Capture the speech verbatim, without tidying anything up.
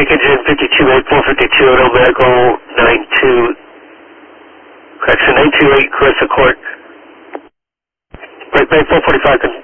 Take engine fifty-two eight four fifty-two at Omega nine two, correction nine two eight, Carissa Court. Break bay four forty-five.